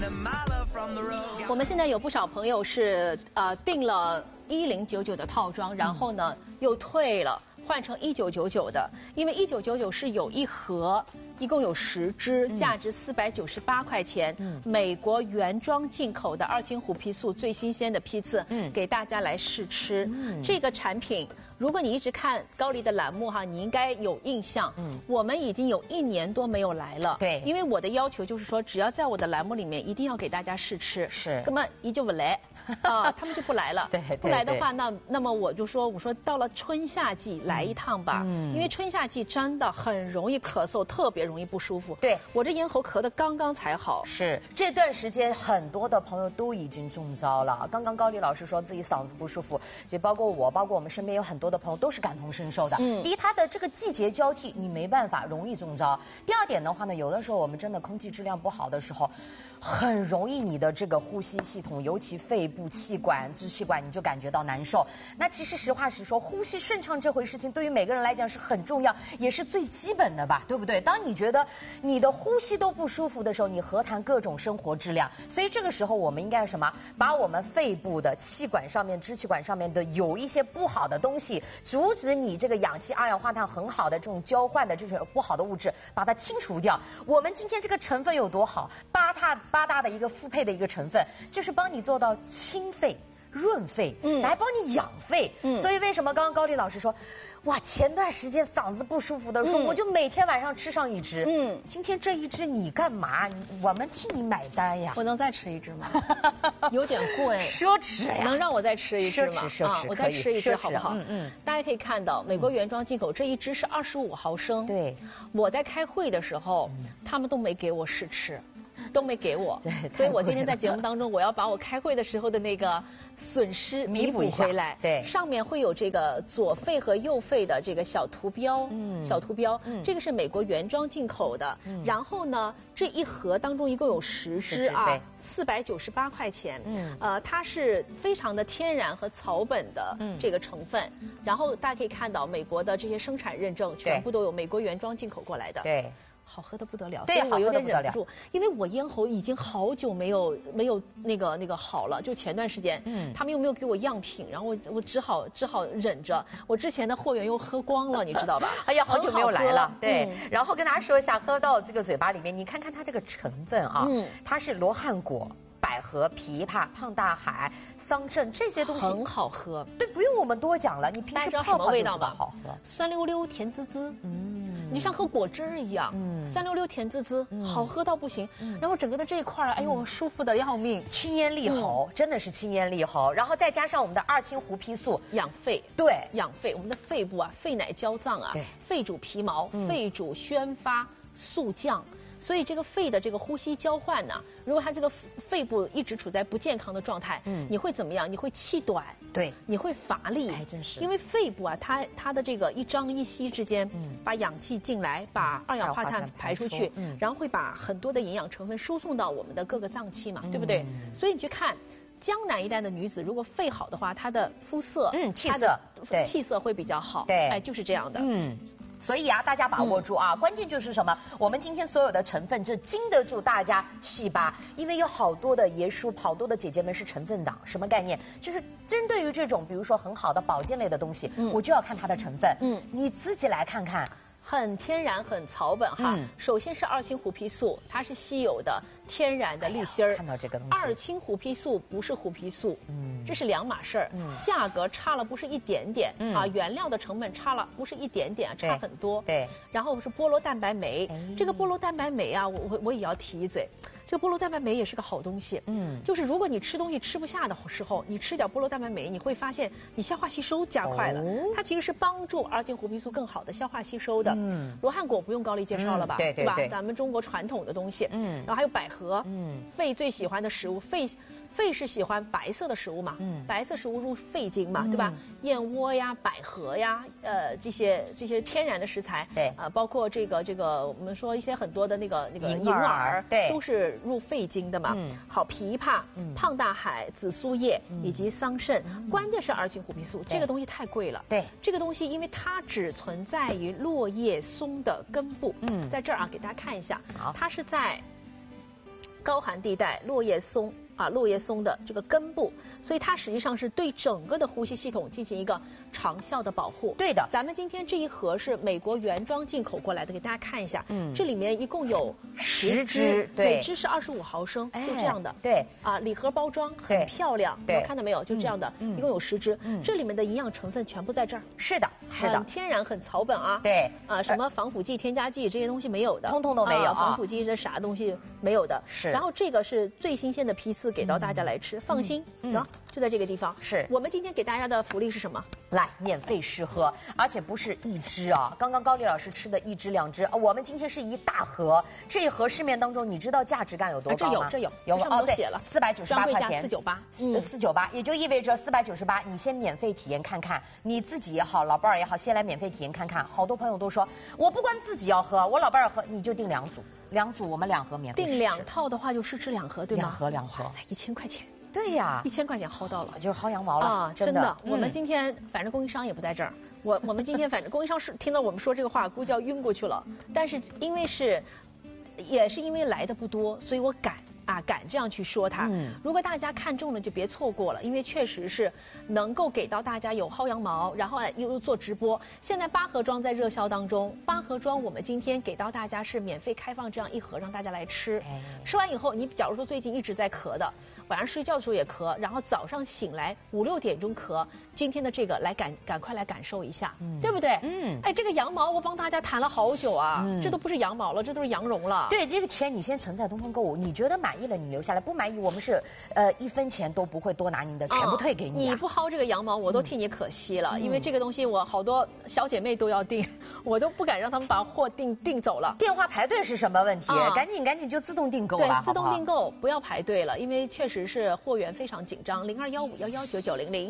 我们现在有不少朋友是订了1099的套装，然后呢又退了，换成1999的，因为1999是有一盒。一共有10支，价值498块钱。美国原装进口的2氢虎皮素最新鲜的批次，给大家来试吃。这个产品，如果你一直看高丽的栏目哈，你应该有印象。我们已经有1年多没有来了。 对， 因为我的要求就是说，只要在我的栏目里面，一定要给大家试吃。 是， 根本一就不来。啊，他们就不来了。 对， 不来的话，那么我说到了春夏季来一趟吧。因为春夏季真的很容易咳嗽，特别容易不舒服。 对， 我这咽喉咳得刚刚才好。 是这段时间很多的朋友都已经中招了。刚刚高丽老师说自己嗓子不舒服，就包括我，包括我们身边有很多的朋友都是感同身受的。第一，它的这个季节交替，你没办法，容易中招。第二点的话呢，有的时候我们真的空气质量不好的时候，很容易你的这个呼吸系统，尤其肺部、气管、支气管，你就感觉到难受。那其实实话实说，呼吸顺畅这回事情对于每个人来讲是很重要，也是最基本的吧，对不对？当你觉得你的呼吸都不舒服的时候，你何谈各种生活质量？所以这个时候我们应该什么？把我们肺部的气管上面、支气管上面的有一些不好的东西，阻止你这个氧气、二氧化碳很好的这种交换的这种不好的物质，把它清除掉。我们今天这个成分有多好？八大的一个复配的一个成分，就是帮你做到清肺、润肺，来帮你养肺。所以为什么刚刚高丽老师说，哇，前段时间嗓子不舒服的时候，我就每天晚上吃上1支。今天这1支你干嘛？我们替你买单呀。 我能再吃1支吗？有点贵， 奢侈呀。 能让我再吃1支吗？ 奢侈， 我再吃1支好不好？大家可以看到，美国原装进口这1支是25毫升。 对， 我在开会的时候，他们都没给我试吃。都没给我，所以我今天在节目当中，我要把我开会的时候的那个损失弥补回来。 对， 上面会有这个左肺和右肺的这个小图标，小图标，这个是美国原装进口的。然后呢，这一盒当中一共有10支啊，498块钱。它是非常的天然和草本的这个成分。然后大家可以看到，美国的这些生产认证全部都有美国原装进口过来的。 对。 好喝的不得了，所以我有点忍不住，因为我咽喉已经好久没有那个好了，就前段时间，他们又没有给我样品，然后我只好忍着，我之前的货源又喝光了，你知道吧？ 哎呀，好久没有来了，对。然后跟大家说一下，喝到这个嘴巴里面，你看看它这个成分啊，它是罗汉果、百合、枇杷、胖大海、桑葚这些东西很好喝， 对，不用我们多讲了，你平时泡泡就知道好喝， 酸溜溜、甜滋滋，你就像喝果汁一样，酸溜溜、甜滋滋，好喝到不行。然后整个的这一块哎呦，舒服的要命， 清咽利喉，真的是清咽利喉。然后再加上我们的2氢胡皮素， 养肺， 对， 养肺。我们的肺部啊，肺乃焦脏啊，肺主皮毛，肺主宣发肃降。所以这个肺的这个呼吸交换呢，如果它这个肺部一直处在不健康的状态，你会怎么样？你会气短， 对， 你会乏力， 还真是。 因为肺部啊，它的这个一张一吸之间，把氧气进来，把二氧化碳排出去，然后会把很多的营养成分输送到我们的各个脏器嘛，对不对？所以你去看江南一带的女子，如果肺好的话，她的肤色，气色会比较好， 对， 哎，就是这样的， 所以啊，大家把握住啊，关键就是什么？我们今天所有的成分，这经得住大家细扒，因为有好多的爷叔、好多的姐姐们是成分党，什么概念？就是针对于这种，比如说很好的保健类的东西，我就要看它的成分。你自己来看看。 很天然，很草本哈。首先是2氢胡皮素，它是稀有的天然的绿芯儿。 看到这个东西 ，2氢胡皮素不是胡皮素，这是2码事儿。价格差了不是一点点啊，原料的成本差了不是一点点，差很多。 对。 然后是菠萝蛋白酶，这个菠萝蛋白酶啊，我也要提一嘴。这个菠萝蛋白酶也是个好东西，就是如果你吃东西吃不下的时候，你吃点菠萝蛋白酶，你会发现你消化吸收加快了。它其实是帮助2氢胡皮素更好的消化吸收的。罗汉果不用高丽介绍了吧？对吧？咱们中国传统的东西。然后还有百合，肺最喜欢的食物，肺是喜欢白色的食物嘛，白色食物入肺经嘛，对吧？燕窝呀、百合呀，这些天然的食材， 对， 包括这个我们说一些很多的那个银耳， 对， 都是入肺经的嘛。好，枇杷、胖大海、紫苏叶以及桑葚，关键是2氢胡皮素，这个东西太贵了。 对， 这个东西因为它只存在于落叶松的根部，在这儿啊，给大家看一下，它是在高寒地带落叶松落叶松的这个根部，所以它实际上是对整个的呼吸系统进行一个长效的保护。 对的， 咱们今天这一盒是美国原装进口过来的，给大家看一下。这里面一共有10支，每支是25毫升，就这样的。 对礼盒包装很漂亮， 对， 看到没有？就这样的，一共有10支。这里面的营养成分全部在这儿。 是的，是的， 很天然，很草本啊。 对什么防腐剂、添加剂这些东西没有的， 通通都没有。 防腐剂这啥东西没有的。 是。 然后这个是最新鲜的批次，给到大家来吃。放心，就在这个地方。 是我们今天给大家的福利是什么？ 来，免费试喝，而且不是1支啊。刚刚高丽老师吃的1支、2支，我们今天是一大盒。这一盒市面当中，你知道价值感有多高吗？ 这有上面都写了 ，498块钱 ，498， 也就意味着498，你先免费体验看看，你自己也好，老伴儿也好，先来免费体验看看。好多朋友都说，我不管自己要喝，我老伴儿喝，你就订2组，我们2盒免费试试。 订2套的话就试吃2盒，对吗 ？2盒， 哇塞，1000块钱。 对呀 ，1000块钱薅到了， 就是薅羊毛了啊！ 真的，我们今天反正供应商也不在这儿，我们今天反正供应商是听到我们说这个话，估计要晕过去了。但是也是因为来的不多，所以我敢这样去说它。如果大家看中了，就别错过了，因为确实是能够给到大家有薅羊毛，然后又做直播。现在8盒装在热销当中，8盒装我们今天给到大家是免费开放这样1盒让大家来吃。吃完以后，你假如说最近一直在咳的，晚上睡觉的时候也咳，然后早上醒来5、6点钟咳，今天的这个来赶快来感受一下，对不对？这个羊毛我帮大家谈了好久啊，这都不是羊毛了，这都是羊绒了。 对，这个钱你先存在东方购物，你觉得满意了你留下来，不满意我们是1分钱都不会多拿您的，全部退给你。 你不薅这个羊毛，我都替你可惜了，因为这个东西我好多小姐妹都要订，我都不敢让他们把货订走了。 电话排队是什么问题？赶紧就自动订购了， 对，自动订购，不要排队了，因为确实是货源非常紧张。0215119900。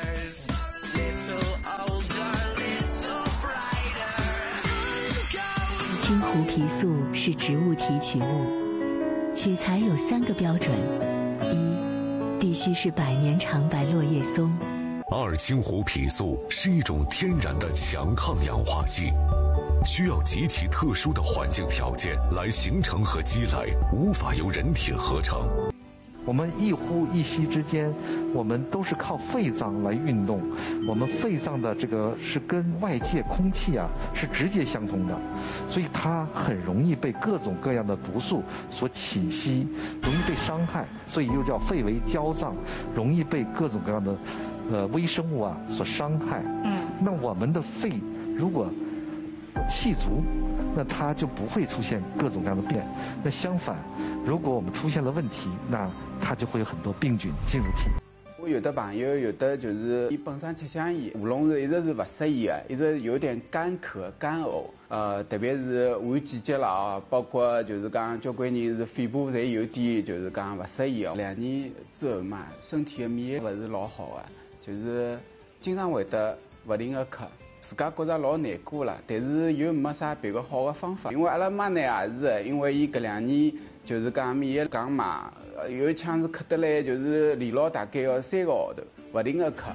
青胡皮素是植物提取物，取材有3个标准：一，必须是100年长白落叶松 ；2，青胡皮素是一种天然的强抗氧化剂，需要极其特殊的环境条件来形成和积累，无法由人体合成。 我们一呼一吸之间，我们都是靠肺脏来运动。我们肺脏的这个是跟外界空气是直接相通的，所以它很容易被各种各样的毒素所侵袭，容易被伤害，所以又叫肺为焦脏，容易被各种各样的微生物所伤害。那我们的肺如果气足，那它就不会出现各种各样的病。那相反，如果我们出现了问题，那它就会有很多病菌进入体内。 我有的朋友有的就是伊本身吃香烟，喉咙一直是不适宜的，一直有点干咳、干呕。特别是换季节了包括就是讲交关人是肺部侪有点就是讲不适宜2年之后嘛，身体的免疫不是老好就是经常会得不停的咳。自家觉着老难过了，但是又没啥别个好的方法。因为阿拉妈呢也是，因为伊搿2年就是讲免疫讲嘛，有一腔是咳得来，就是连牢大概要3个号头，不停的咳。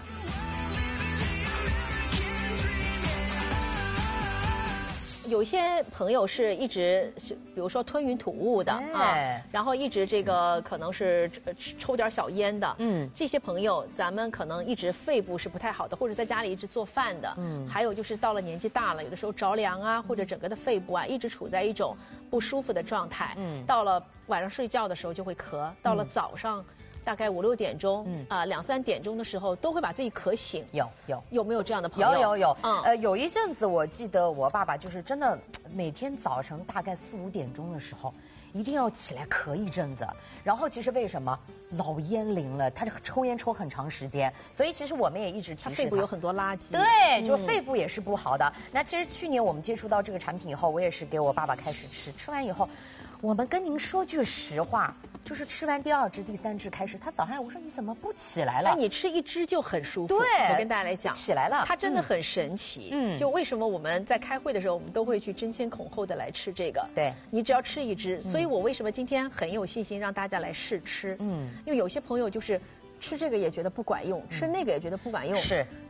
有些朋友是一直比如说吞云吐雾的然后一直这个可能是抽点小烟的，这些朋友咱们可能一直肺部是不太好的，或者在家里一直做饭的，还有就是到了年纪大了，有的时候着凉或者整个的肺部一直处在一种不舒服的状态，到了晚上睡觉的时候就会咳，到了早上大概5、6点钟，2、3点钟的时候都会把自己咳醒。有没有这样的朋友？ 有。有一阵子我记得我爸爸就是真的每天早晨大概4、5点钟的时候，一定要起来咳一阵子。然后其实为什么老烟龄了，他抽烟抽很长时间，所以其实我们也一直提示他肺部有很多垃圾。 对，就肺部也是不好的。那其实去年我们接触到这个产品以后，我也是给我爸爸开始吃，吃完以后。我们跟您说句实话，就是吃完第2支、第3支开始，他早上我说你怎么不起来了？ 你吃1支就很舒服。 对， 我跟大家来讲， 起来了， 它真的很神奇。就为什么我们在开会的时候，我们都会去争先恐后的来吃这个？ 对， 你只要吃1支，所以我为什么今天很有信心让大家来试吃？因为有些朋友就是吃这个也觉得不管用，吃那个也觉得不管用。 是。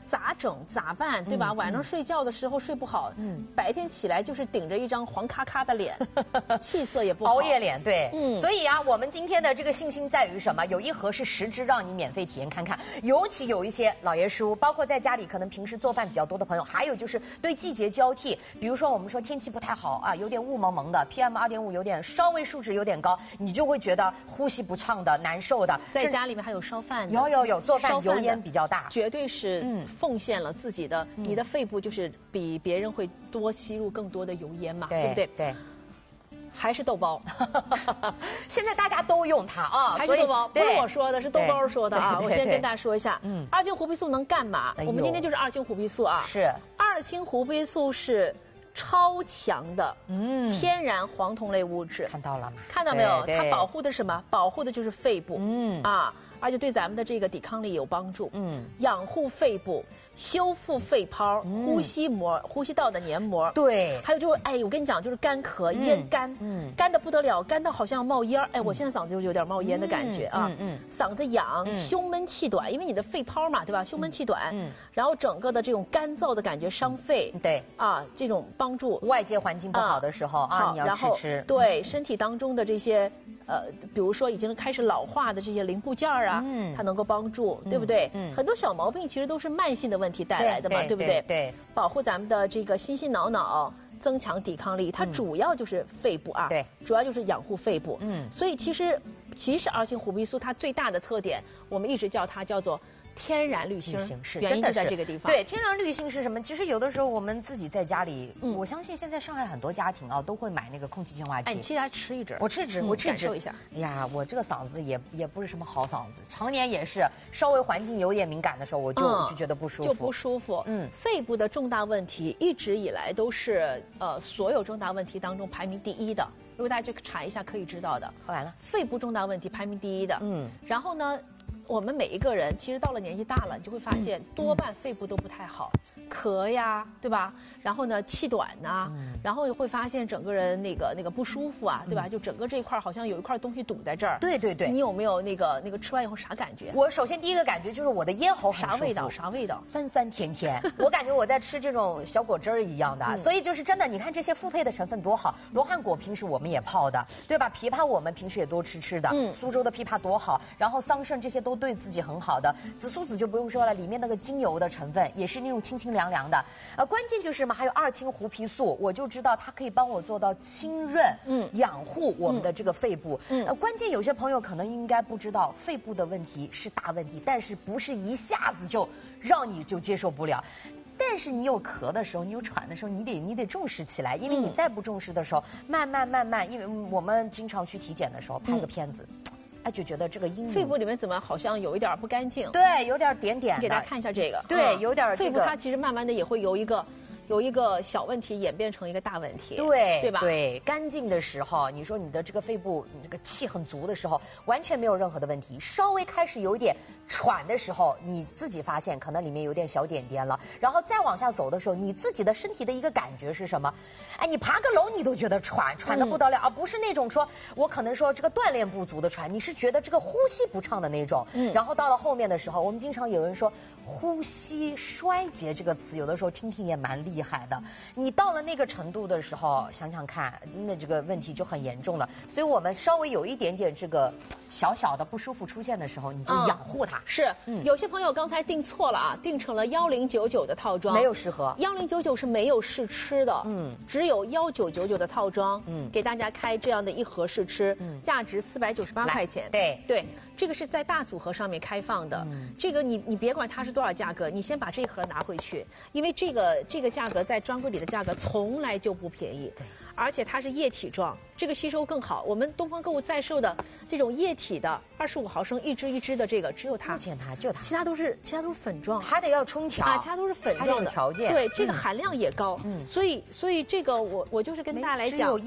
咋整咋办，对吧？晚上睡觉的时候睡不好，白天起来就是顶着一张黄咔咔的脸，气色也不好。 熬夜脸，对，所以啊，我们今天的这个信心在于什么？有一盒是10支让你免费体验看看，尤其有一些老爷叔，包括在家里可能平时做饭比较多的朋友，还有就是对季节交替，比如说我们说天气不太好啊，有点雾蒙蒙的 ，PM2.5有点稍微数值有点高，你就会觉得呼吸不畅的、难受的。 在家里面还有烧饭的， 有做饭油烟比较大， 绝对是奉献了自己的，你的肺部就是比别人会多吸入更多的油烟嘛，对不对？ 对。 还是豆包， 现在大家都用它啊， 还是豆包，不是我说的，是豆包说的啊。我先跟大家说一下，二氢胡皮素能干嘛？我们今天就是二氢胡皮素啊， 是二氢胡皮素是超强的天然黄酮类物质， 看到了吗？ 看到没有？它保护的是什么？保护的就是肺部，啊，而且对咱们的这个抵抗力有帮助，养护肺部。修复肺泡、呼吸膜、呼吸道的黏膜， 对， 还有就是，哎，我跟你讲，就是干咳、咽干，干的不得了，干到好像冒烟，哎，我现在嗓子就有点冒烟的感觉啊，嗓子痒、胸闷气短，因为你的肺泡嘛，对吧？胸闷气短，然后整个的这种干燥的感觉伤肺， 对， 啊，这种帮助外界环境不好的时候啊，你要吃， 对，身体当中的这些比如说已经开始老化的这些零部件啊，它能够帮助，对不对？很多小毛病其实都是慢性的问题带来的嘛，对不对？ 对， 保护咱们的这个心脑，增强抵抗力，它主要就是肺部啊， 对， 主要就是养护肺部。所以其实二氢胡皮素它最大的特点，我们一直叫它叫做天然滤芯， 是原因就在这个地方。 对，天然滤芯是什么？其实有的时候我们自己在家里，我相信现在上海很多家庭啊都会买那个空气净化器。 哎，你记得还吃一支， 我吃一支， 感受一下。 哎呀，我这个嗓子也不是什么好嗓子，常年也是稍微环境有点敏感的时候，我就觉得不舒服， 就不舒服。肺部的重大问题一直以来都是所有重大问题当中排名第一的。如果大家去查一下，可以知道的。 完了， 肺部重大问题排名第一的。然后呢？我们每一个人其实到了年纪大了，你就会发现多半肺部都不太好，咳呀，对吧？然后呢，气短呐，然后会发现整个人那个不舒服啊，对吧？就整个这一块好像有一块东西堵在这儿。 对。 你有没有那个吃完以后啥感觉？ 我首先第一个感觉就是我的咽喉很舒服。 啥味道？ 酸酸甜甜，我感觉我在吃这种小果汁儿一样的。所以就是真的，你看这些复配的成分多好。罗汉果平时我们也泡的，对吧？枇杷我们平时也多吃的。苏州的枇杷多好，然后桑葚这些都对自己很好的。紫苏子就不用说了，里面那个精油的成分也是那种清清凉凉的。关键就是嘛，还有二氢胡皮素，我就知道它可以帮我做到清润，养护我们的这个肺部。关键有些朋友可能应该不知道，肺部的问题是大问题，但是不是一下子就让你就接受不了。但是你有咳的时候，你有喘的时候，你得重视起来，因为你再不重视的时候，慢慢，因为我们经常去体检的时候拍个片子。就觉得这个阴肺部里面怎么好像有一点不干净？ 对，有点点的。 给大家看一下这个， 对，有点肺部它其实慢慢的也会有一个小问题演变成一个大问题，对吧？ 对，干净的时候，你说你的这个肺部，你这个气很足的时候，完全没有任何的问题。稍微开始有一点喘的时候，你自己发现可能里面有点小点点了，然后再往下走的时候，你自己的身体的一个感觉是什么？哎，你爬个楼你都觉得喘得不得了，而不是那种说我可能说这个锻炼不足的喘，你是觉得这个呼吸不畅的那种。然后到了后面的时候，我们经常有人说呼吸衰竭这个词，有的时候听也蛮厉害的。你到了那个程度的时候，想想看，那这个问题就很严重了。所以我们稍微有一点点这个小小的不舒服出现的时候，你就养护它。 是，有些朋友刚才订错了啊，订成了1099的套装， 没有试喝。 1099是没有试吃的，只有1999的套装，给大家开这样的一盒试吃，价值498块钱。对，这个是在大组合上面开放的，这个你别管它是多少价格，你先把这一盒拿回去，因为这个价格在专柜里的价格从来就不便宜。而且它是液体状，这个吸收更好。我们东方购物在售的这种液体的25毫升一支的这个，只有它， 目前它就它， 其他都是粉状， 还得要冲调啊，其他都是粉状的条件。 对，这个含量也高，所以这个我就是跟大家来讲， 只有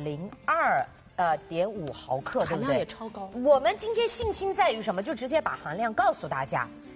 102.5毫克，对不对？ 含量也超高。 我们今天信心在于什么？就直接把含量告诉大家。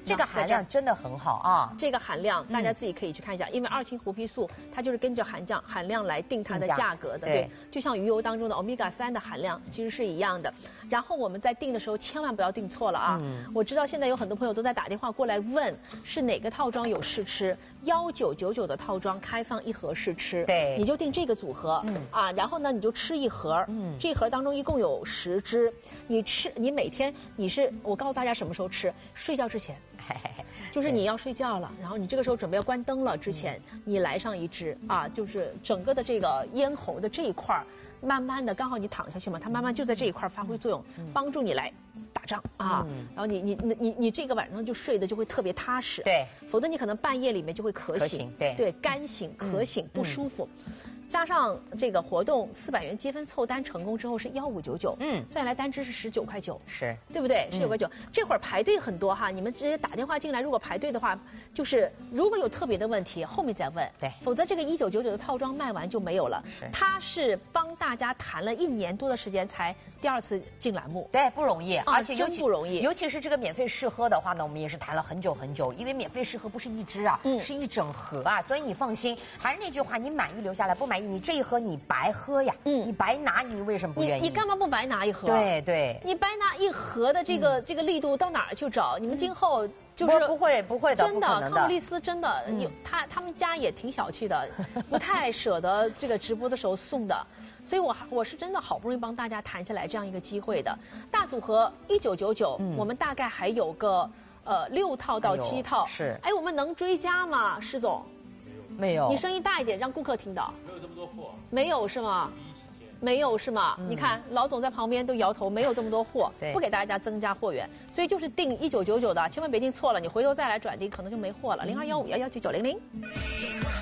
这个含量真的很好啊。 这个含量大家自己可以去看一下，因为2氢胡皮素它就是跟着含量来定它的价格的，对，就像鱼油当中的 omega-3的含量其实是一样的。然后我们在定的时候千万不要定错了啊！我知道现在有很多朋友都在打电话过来问是哪个套装有试吃，1999的套装开放1盒试吃， 对， 你就定这个组合，然后呢你就吃1盒，这1盒当中一共有10支，你每天我告诉大家什么时候吃，睡觉之前。就是你要睡觉了，然后你这个时候准备要关灯了之前，你来上1支啊，就是整个的这个咽喉的这一块慢慢的，刚好你躺下去嘛，它慢慢就在这一块发挥作用，帮助你来打仗啊。然后你这个晚上就睡得就会特别踏实， 对， 否则你可能半夜里面就会渴醒，对，干醒、渴醒不舒服。加上这个活动400元积分凑单成功之后是1599，算下来单支是19块9， 是对不对？19块9，这会儿排队很多哈，你们直接打电话进来，如果排队的话，就是如果有特别的问题后面再问， 对， 否则这个1999的套装卖完就没有了。它是帮大家谈了1年多的时间才第2次进栏目， 对，不容易，而且真不容易， 尤其是这个免费试喝的话呢，我们也是谈了很久很久，因为免费试喝不是1支啊，是1整盒啊，所以你放心，还是那句话，你满意留下来，不满意你这1盒你白喝呀，你白拿，你为什么不愿意？ 你干嘛不白拿1盒？ 对， 你白拿1盒的这个力度到哪儿去找？你们今后就是不会的， 真的，康布丽斯真的，他们家也挺小气的，不太舍得这个直播的时候送的，所以我是真的好不容易帮大家谈下来这样一个机会的。大组合1999，我们大概还有个6套到7套， 是， 我们能追加吗，施总？ 没有， 你声音大一点，让顾客听到。没有这么多货。没有是吗？没有是吗？你看老总在旁边都摇头，没有这么多货，不给大家增加货源，所以就是定1999的，千万别定错了，你回头再来转订可能就没货了。0215119900。